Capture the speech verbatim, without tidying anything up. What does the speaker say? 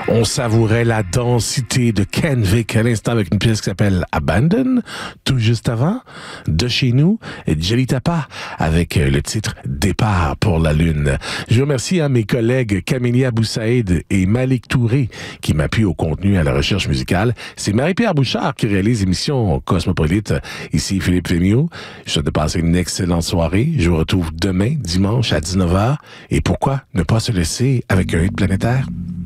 On savourait la densité de Ken Vick à l'instant avec une pièce qui s'appelle Abandon. Tout juste avant, de chez nous, Jelly Tapa avec le titre Départ pour la Lune. Je remercie à mes collègues Camélia Boussaïd et Malik Touré qui m'appuient au contenu à la recherche musicale. C'est Marie-Pierre Bouchard qui réalise l'émission Cosmopolite. Ici Philippe Fémiot. Je souhaite de passer une excellente soirée. Je vous retrouve demain, dimanche à dix-neuf heures. Et pourquoi ne pas se laisser avec un hit planétaire?